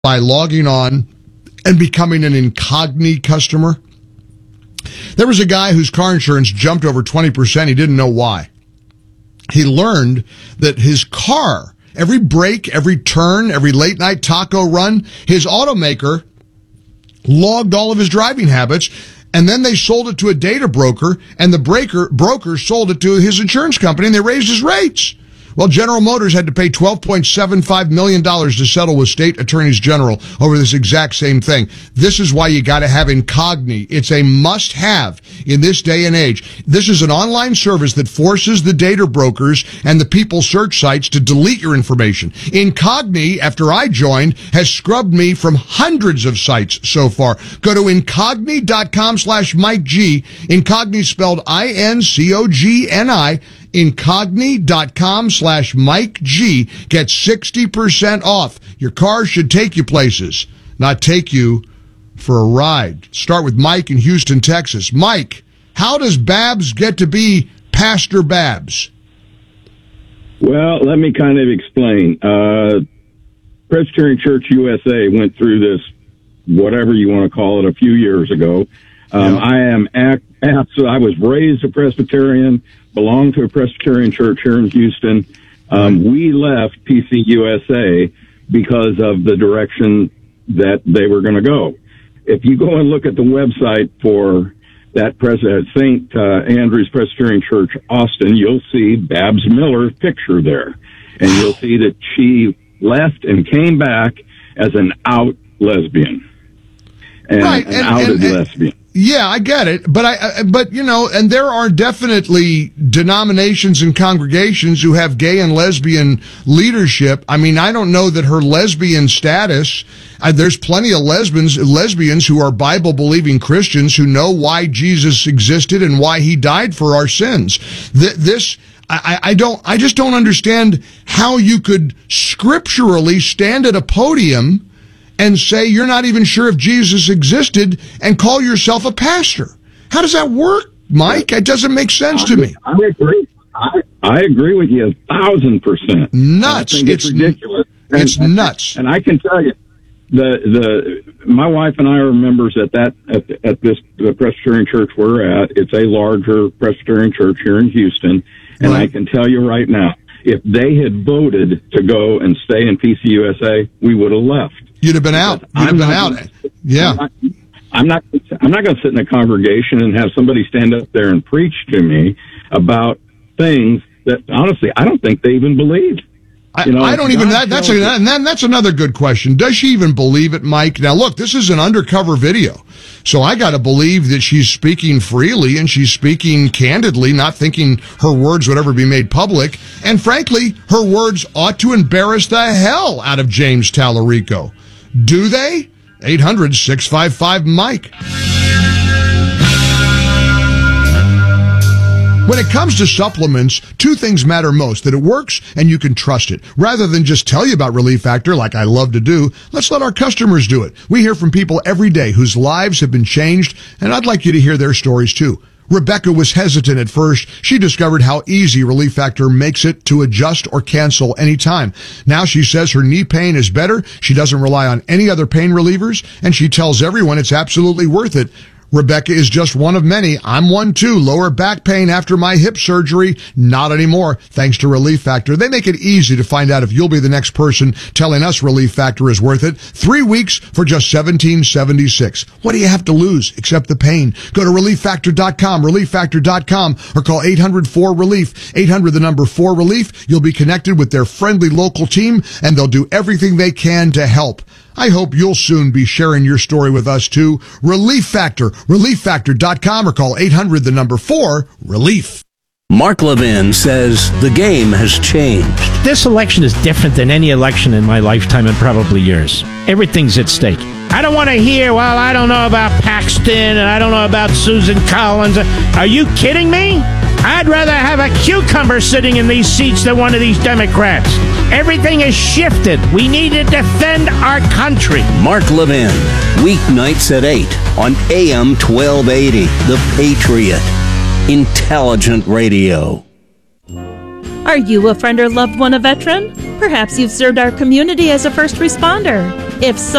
by logging on and becoming an incognito customer. There was a guy whose car insurance jumped over 20%. He didn't know why. He learned that his car, every break, every turn, every late night taco run, his automaker logged all of his driving habits, and then they sold it to a data broker, and the broker sold it to his insurance company, and they raised his rates. Well, General Motors had to pay $12.75 million to settle with state attorneys general over this exact same thing. This is why you got to have Incogni. It's a must-have in this day and age. This is an online service that forces the data brokers and the people search sites to delete your information. Incogni, after I joined, has scrubbed me from hundreds of sites so far. Go to Incogni.com/Mike G. Incogni spelled INCOGNI. Incogni.com/Mike G. Get 60% off. Your car should take you places, not take you for a ride. Start with Mike in Houston, Texas. Mike, how does Babs get to be Pastor Babs? Well, let me kind of explain. Presbyterian Church USA went through this, whatever you want to call it, a few years ago. I was raised a Presbyterian, belonged to a Presbyterian church here in Houston. We left PCUSA because of the direction that they were going to go. If you go and look at the website for that St. Andrew's Presbyterian Church, Austin, you'll see Babs Miller's picture there. And you'll see that she left and came back as an out lesbian. And right. An outed lesbian. Yeah, I get it, but you know, and there are definitely denominations and congregations who have gay and lesbian leadership. I mean, I don't know that her lesbian status. There's plenty of lesbians who are Bible-believing Christians who know why Jesus existed and why he died for our sins. I just don't understand how you could scripturally stand at a podium and say you're not even sure if Jesus existed and call yourself a pastor. How does that work, Mike? It doesn't make sense to me. I agree. I agree with you 1,000%. Nuts. I think it's ridiculous. It's nuts. And I can tell you, my wife and I are members at the Presbyterian church we're at. It's a larger Presbyterian church here in Houston. And right. I can tell you right now, if they had voted to go and stay in PCUSA, we would have left. You'd have been out. Yeah. I'm not going to sit in a congregation and have somebody stand up there and preach to me about things that, honestly, I don't think they even believe. I don't even. That's another good question. Does she even believe it, Mike? Now, look, this is an undercover video, so I got to believe that she's speaking freely and she's speaking candidly, not thinking her words would ever be made public. And frankly, her words ought to embarrass the hell out of James Tallarico. Do they? 800-655-Mike. When it comes to supplements, two things matter most: that it works and you can trust it. Rather than just tell you about Relief Factor like I love to do, let's let our customers do it. We hear from people every day whose lives have been changed, and I'd like you to hear their stories too. Rebecca was hesitant at first. She discovered how easy Relief Factor makes it to adjust or cancel anytime. Now she says her knee pain is better. She doesn't rely on any other pain relievers, and she tells everyone it's absolutely worth it. Rebecca is just one of many. I'm one too. Lower back pain after my hip surgery? Not anymore, thanks to Relief Factor. They make it easy to find out if you'll be the next person telling us Relief Factor is worth it. 3 weeks for just $17.76. What do you have to lose except the pain? Go to ReliefFactor.com, ReliefFactor.com, or call 800-4RELIEF, 800-4RELIEF. You'll be connected with their friendly local team, and they'll do everything they can to help. I hope you'll soon be sharing your story with us too. Relief Factor, ReliefFactor.com, or call 800-4RELIEF. Mark Levin says the game has changed. This election is different than any election in my lifetime and probably yours. Everything's at stake. I don't want to hear, well, I don't know about Paxton and I don't know about Susan Collins. Are you kidding me? I'd rather have a cucumber sitting in these seats than one of these Democrats. Everything has shifted. We need to defend our country. Mark Levin, weeknights at 8 on AM 1280, The Patriot. Intelligent radio. Are you a friend or loved one a veteran? Perhaps you've served our community as a first responder. If so,